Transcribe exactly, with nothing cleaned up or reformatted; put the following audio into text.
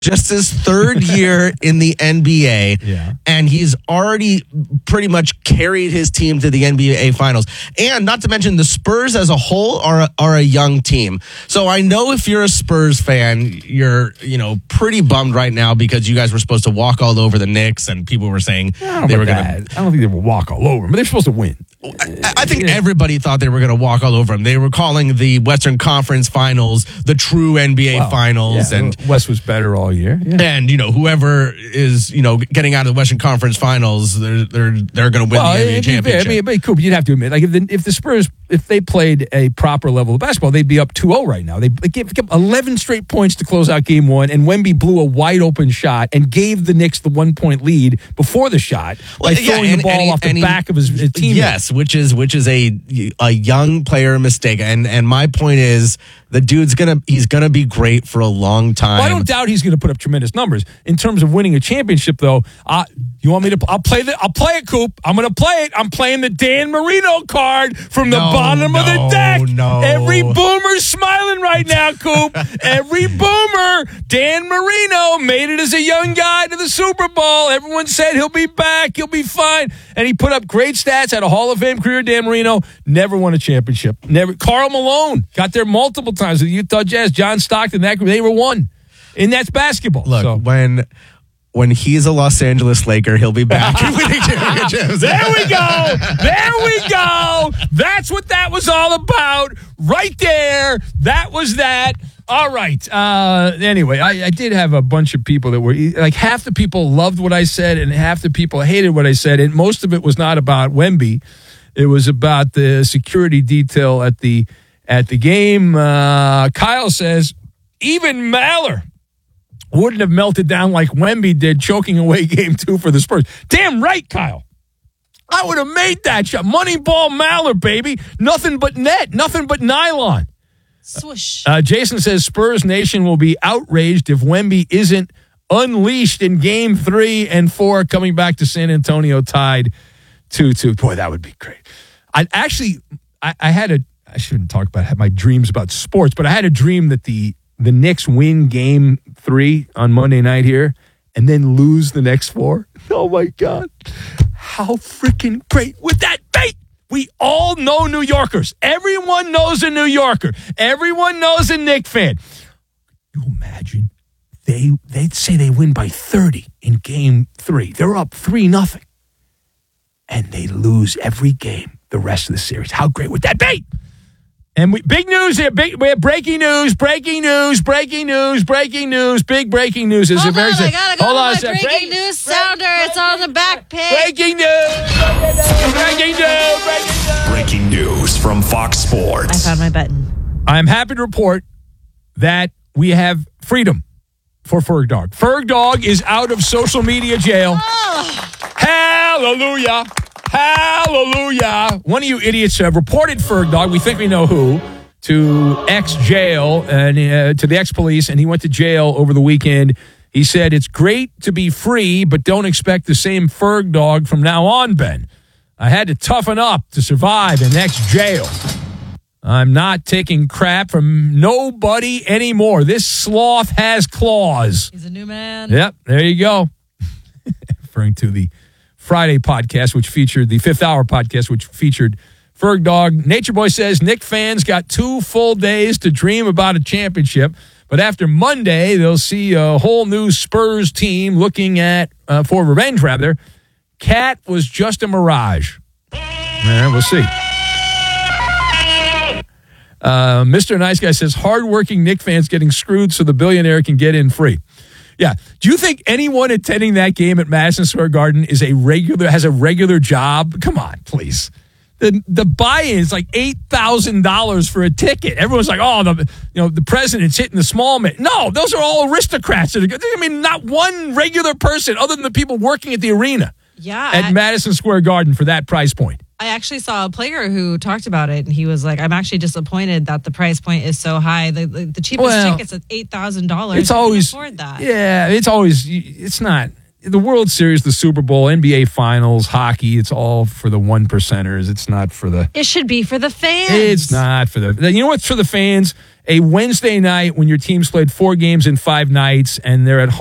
just his third year in the N B A, yeah. and he's already pretty much carried his team to the N B A Finals. And not to mention, the Spurs as a whole are a, are a young team. So I know if you're a Spurs fan, you're you know pretty bummed right now because you guys were supposed to walk all over the Knicks, and people were saying they were going to. I don't think they would walk all over them, but they're supposed to win. I, I think everybody thought they were going to walk all over them. They were calling the Western Conference Finals the true N B A well, Finals, yeah, and West was better all year. Yeah. And you know, whoever is you know getting out of the Western Conference Finals, they're they're they're going to win well, the N B A championship. I mean, but Coop, you'd have to admit, like if the, if the Spurs, if they played a proper level of basketball, they'd be up two oh right now. They, they gave eleven straight points to close out game one, and Wemby blew a wide open shot and gave the Knicks the one point lead before the shot by well, throwing yeah, and, the ball and he, off the he, back of his, his teammate. Yes, which is which is a a young player mistake, and and my point is the dude's gonna he's gonna be great for a long time. Well, I don't doubt he's going to put up tremendous numbers in terms of winning a championship, though. Uh, you want me to? I'll play the. I'll play it, Coop. I'm going to play it. I'm playing the Dan Marino card from the no, bottom no, of the deck. No. Every boomer's smiling right now, Coop. Every boomer. Dan Marino made it as a young guy to the Super Bowl. Everyone said he'll be back. He'll be fine, and he put up great stats. Had a Hall of Fame career. Dan Marino never won a championship. Never. Karl Malone got there multiple times with the Utah Jazz. John Stockton. That group, they were one. And that's basketball. Look, so. when when he's a Los Angeles Laker, he'll be back winning championships. There we go. There we go. That's what that was all about. Right there. That was that. All right. Uh, anyway, I, I did have a bunch of people that were, like half the people loved what I said and half the people hated what I said. And most of it was not about Wemby. It was about the security detail at the at the game. Uh, Kyle says, even Maller wouldn't have melted down like Wemby did, choking away game two for the Spurs. Damn right, Kyle. I would have made that shot. Moneyball Maller, baby. Nothing but net. Nothing but nylon. Swoosh. Uh, Jason says Spurs Nation will be outraged if Wemby isn't unleashed in game three and four, coming back to San Antonio tied two two. Boy, that would be great. I actually, I, I had a, I shouldn't talk about my dreams about sports, but I had a dream that the the Knicks win game three on Monday night here and then lose the next four. Oh, my God. How freaking great would that be? We all know New Yorkers. Everyone knows a New Yorker. Everyone knows a Knick fan. You imagine they, they'd say they win by thirty in game three. They're up three nothing. And they lose every game the rest of the series. How great would that be? And we, big news here. Big, we have breaking news, breaking news, breaking news, breaking news, big breaking news. Hold on, I gotta go Hold on to a my second. breaking Break, news sounder. It's on the back page. breaking news. Breaking news. Breaking news. Breaking news from Fox I Sports. found my button. I'm happy to report that we have freedom for Ferg Dog. Ferg Dog is out of social media jail. Oh. Hallelujah. Hallelujah. One of you idiots have reported Ferg Dog, we think we know who, to ex-jail, and uh, to the ex-police, and he went to jail over the weekend. He said, it's great to be free, but don't expect the same Ferg Dog from now on, Ben. I had to toughen up to survive in ex-jail. I'm not taking crap from nobody anymore. This sloth has claws. He's a new man. Yep, there you go. Referring to the Friday podcast, which featured the Fifth Hour podcast, which featured Ferg Dog. Nature Boy says Knick fans got two full days to dream about a championship, but after Monday, they'll see a whole new Spurs team looking at, uh, for revenge, rather. Cat was just a mirage. Yeah, we'll see. Uh, Mister Nice Guy says, hardworking Knick fans getting screwed so the billionaire can get in free. Yeah. Do you think anyone attending that game at Madison Square Garden is a regular, has a regular job? Come on, please. The the buy-in is like eight thousand dollars for a ticket. Everyone's like, oh, the you know the president's hitting the small man. No, those are all aristocrats. I mean, not one regular person other than the people working at the arena. Yeah. At I, Madison Square Garden for that price point. I actually saw a player who talked about it, and he was like, I'm actually disappointed that the price point is so high. The, the, the cheapest Well, ticket's at eight thousand dollars. It's always, afford that. Yeah, it's always, it's not. The World Series, the Super Bowl, N B A Finals, hockey, it's all for the one percenters. It's not for the... It should be for the fans. It's not for the... You know what's for the fans? a Wednesday night when your team's played four games in five nights and they're at home.